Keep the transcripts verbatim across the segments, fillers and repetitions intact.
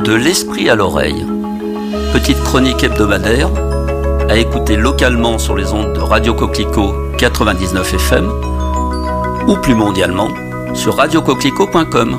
De l'esprit à l'oreille. Petite chronique hebdomadaire à écouter localement sur les ondes de Radio Coquelicot quatre-vingt-dix-neuf F M ou plus mondialement sur radio coquelicot point com.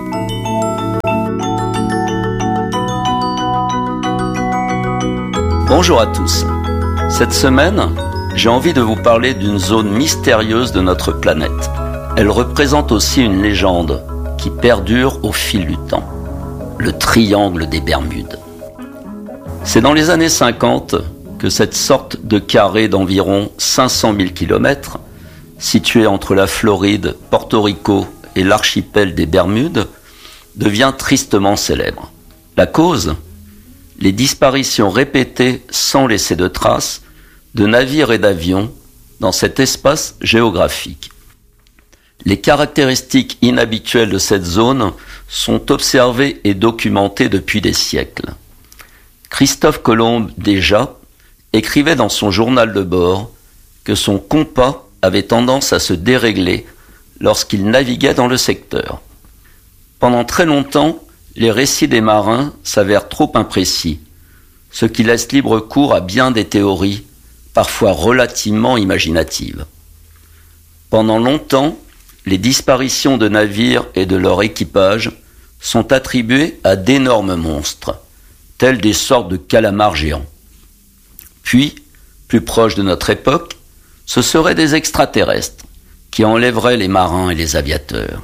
Bonjour à tous. Cette semaine, j'ai envie de vous parler d'une zone mystérieuse de notre planète. Elle représente aussi une légende qui perdure au fil du temps. Le triangle des Bermudes. C'est dans les années cinquante que cette sorte de carré d'environ cinq cent mille kilomètres, situé entre la Floride, Porto Rico et l'archipel des Bermudes, devient tristement célèbre. La cause ? Les disparitions répétées sans laisser de traces de navires et d'avions dans cet espace géographique. Les caractéristiques inhabituelles de cette zone sont observées et documentées depuis des siècles. Christophe Colomb, déjà, écrivait dans son journal de bord que son compas avait tendance à se dérégler lorsqu'il naviguait dans le secteur. Pendant très longtemps, les récits des marins s'avèrent trop imprécis, ce qui laisse libre cours à bien des théories, parfois relativement imaginatives. Pendant longtemps, les disparitions de navires et de leur équipage sont attribuées à d'énormes monstres, tels des sortes de calamars géants. Puis, plus proche de notre époque, ce seraient des extraterrestres qui enlèveraient les marins et les aviateurs.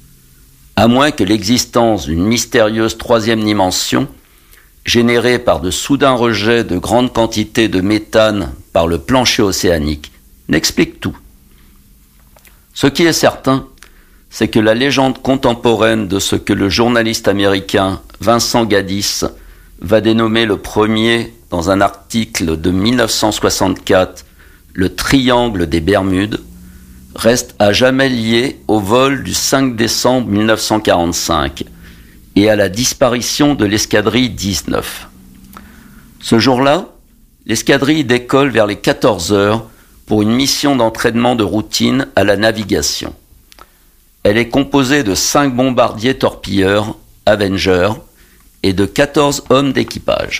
À moins que l'existence d'une mystérieuse troisième dimension, générée par de soudains rejets de grandes quantités de méthane par le plancher océanique, n'explique tout. Ce qui est certain, c'est que la légende contemporaine de ce que le journaliste américain Vincent Gaddis va dénommer le premier, dans un article de dix-neuf cent soixante-quatre, le triangle des Bermudes, reste à jamais lié au vol du cinq décembre mille neuf cent quarante-cinq et à la disparition de l'escadrille dix-neuf. Ce jour-là, l'escadrille décolle vers les quatorze heures pour une mission d'entraînement de routine à la navigation. Elle est composée de cinq bombardiers torpilleurs Avenger et de quatorze hommes d'équipage.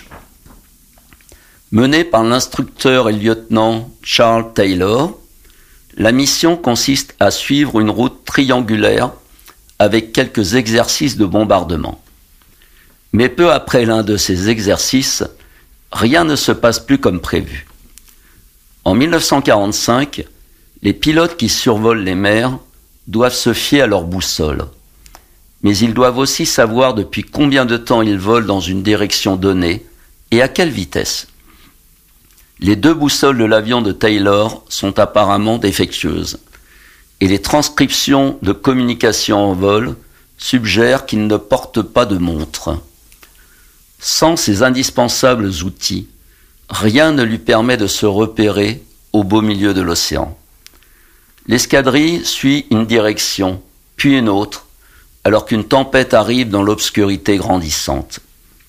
Menée par l'instructeur et lieutenant Charles Taylor, la mission consiste à suivre une route triangulaire avec quelques exercices de bombardement. Mais peu après l'un de ces exercices, rien ne se passe plus comme prévu. En mille neuf cent quarante-cinq, les pilotes qui survolent les mers doivent se fier à leur boussole. Mais ils doivent aussi savoir depuis combien de temps ils volent dans une direction donnée et à quelle vitesse. Les deux boussoles de l'avion de Taylor sont apparemment défectueuses et les transcriptions de communication en vol suggèrent qu'il ne porte pas de montre. Sans ces indispensables outils, rien ne lui permet de se repérer au beau milieu de l'océan. L'escadrille suit une direction, puis une autre, alors qu'une tempête arrive dans l'obscurité grandissante.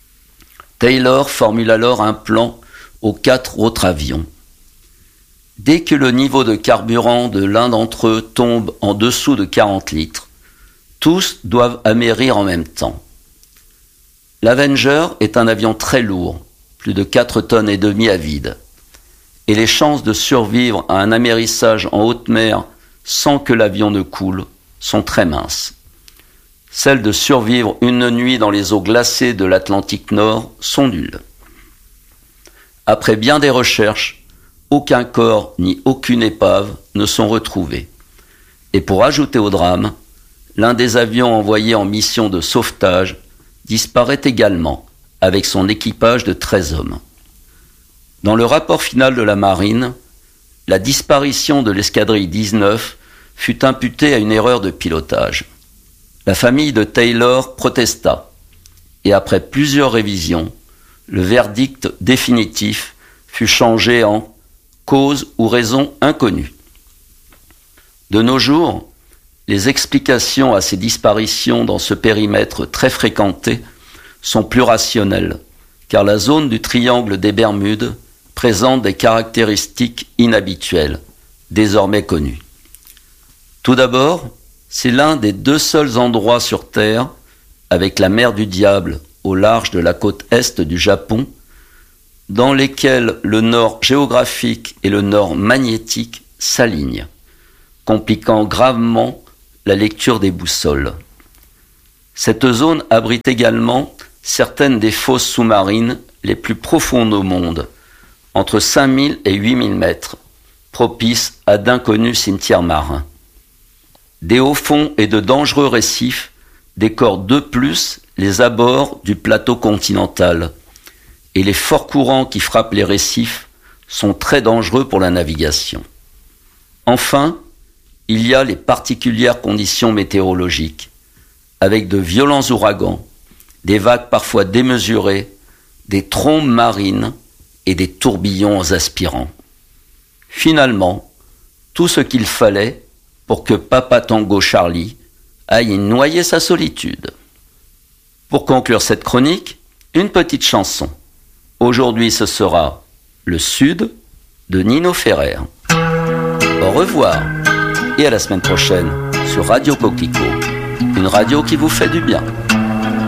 Taylor formule alors un plan aux quatre autres avions. Dès que le niveau de carburant de l'un d'entre eux tombe en dessous de quarante litres, tous doivent amérir en même temps. L'Avenger est un avion très lourd, plus de quatre tonnes et demie à vide, et les chances de survivre à un amérissage en haute mer sans que l'avion ne coule sont très minces. Celles de survivre une nuit dans les eaux glacées de l'Atlantique Nord sont nulles. Après bien des recherches, aucun corps ni aucune épave ne sont retrouvés. Et pour ajouter au drame, l'un des avions envoyés en mission de sauvetage disparaît également, avec son équipage de treize hommes. Dans le rapport final de la marine, la disparition de l'escadrille dix-neuf fut imputée à une erreur de pilotage. La famille de Taylor protesta, et après plusieurs révisions, le verdict définitif fut changé en « cause ou raison inconnue ». De nos jours, les explications à ces disparitions dans ce périmètre très fréquenté sont plus rationnelles, car la zone du triangle des Bermudes présente des caractéristiques inhabituelles, désormais connues. Tout d'abord, c'est l'un des deux seuls endroits sur Terre, avec la mer du Diable au large de la côte est du Japon, dans lesquelles le nord géographique et le nord magnétique s'alignent, compliquant gravement la lecture des boussoles. Cette zone abrite également certaines des fosses sous-marines les plus profondes au monde, entre cinq mille et huit mille mètres, propices à d'inconnus cimetières marins. Des hauts fonds et de dangereux récifs décorent de plus les abords du plateau continental, et les forts courants qui frappent les récifs sont très dangereux pour la navigation. Enfin, il y a les particulières conditions météorologiques, avec de violents ouragans, des vagues parfois démesurées, des trombes marines et des tourbillons aspirants. Finalement, tout ce qu'il fallait pour que Papa Tango Charlie aille noyer sa solitude. Pour conclure cette chronique, une petite chanson. Aujourd'hui, ce sera Le Sud de Nino Ferrer. Au revoir et à la semaine prochaine sur Radio Coquelicot, une radio qui vous fait du bien.